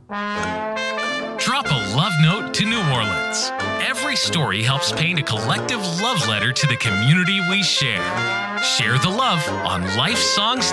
Drop a love note to New Orleans. Every story helps paint a collective love letter to the community we share. Share the love on Life Songs